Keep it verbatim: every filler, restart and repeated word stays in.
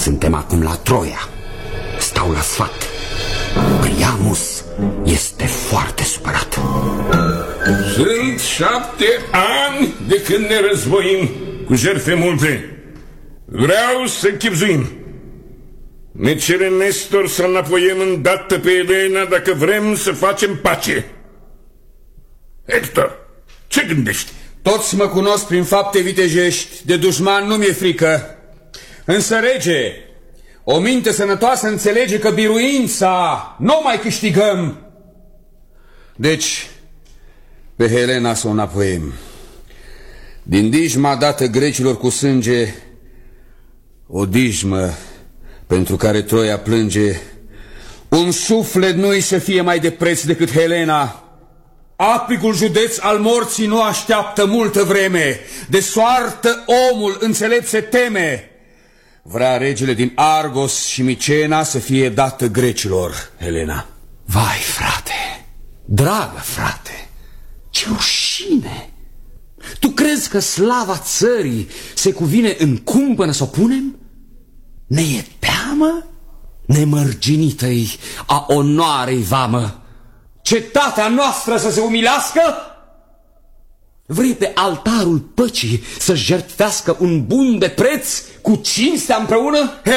Suntem acum la Troia. Stau la sfat. Priamus este foarte supărat. Sunt șapte ani de când ne războim cu jertfe multe. Vreau să chibzuim. Ne cere Nestor să înapoiem îndată pe Elena dacă vrem să facem pace. Hector, ce gândești? Toți mă cunosc prin fapte vitejești, de dușman nu mi-e frică. Însă, rege, o minte sănătoasă înțelege că biruința nu mai câștigăm. Deci, pe Helena să o înapoiem. Din dijma dată grecilor cu sânge, o dijmă pentru care Troia plânge, un suflet nu-i să fie mai de preț decât Helena. Apricul județ al morții nu așteaptă multă vreme, de soartă omul înțelept se teme. Vrea regele din Argos și Micena să fie dată grecilor, Helena. Vai, frate, dragă frate, ce rușine! Tu crezi că slava țării se cuvine în cumpănă să o punem? Ne e teamă? Nemărginită-i a onoarei vamă. Cetatea noastră să se umilească? Vrei pe altarul păcii să jertfească un bun de preț cu cinstea împreună?